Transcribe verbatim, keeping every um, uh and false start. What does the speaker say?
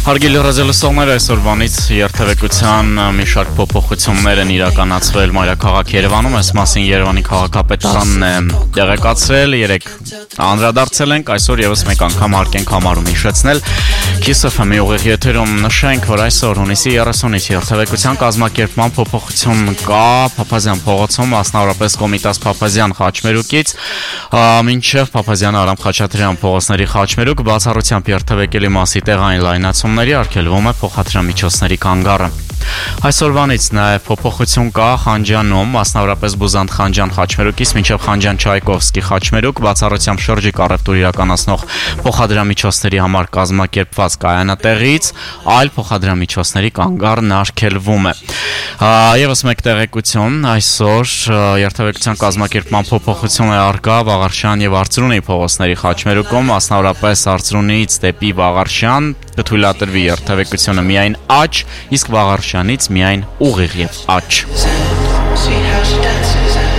Հարգելի ռադիոլսողներ, այսօրվանից երթևեկության մի շարք փոփոխություններ են իրականացվել մայրաքաղաք Երևանում, այս մասին Երևանի քաղաքապետարանն է տեղեկացրել, երեք անդրադարձել ենք, այսօր եւս մեկ անգամ հարկ ենք համարում հիշեցնել Kiss F M-ի ուղիղ եթերում նշենք, որ այսօր հունիսի երեսունից երթևեկության կազմակերպման փոփոխություն կա Փափազյան փողոցում, մասնավորապես Կոմիտաս Փափազյան խաչմերուկից մինչև Փափազյան Արամ Խաչատրյան փողոցների խաչմերուկ բացառությամբ երթևեկելի մասի տեղային լայնացումների արգելվում է փոխադրամիջոցների կանգառը։ Այսօրվանից նաև փոփոխություն կա Խանջանում, մասնավորապես Բուզանդ Խանջան խաչմերուկից մինչև Խանջան Չայկովսկի խաչմերուկ, բացառությամբ շրջիկ առևտուր իրականացնող փոխադրամիջոցների համար կազմակերպված կայանատեղից, այլ փոխադրամիջոցների կանգառն արգելվում է։ Եվս մեկ տեղեկություն, այսօր երթևեկության կազմակերպման փոփոխություն է արկա Վաղարշյան եւ Արծրունի փողոցների խաչմերուկում, մասնավորապես Արծրունիից դեպի Վաղարշյան կթույլատրվի երթևեկությունը միայն աջ, իսկ Վաղարշյանից միայն ուղիղ եւ աջ։